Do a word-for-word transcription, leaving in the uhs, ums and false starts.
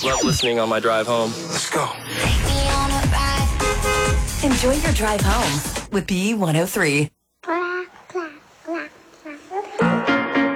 Love listening on my drive home. Let's go. Enjoy your drive home with B one oh three.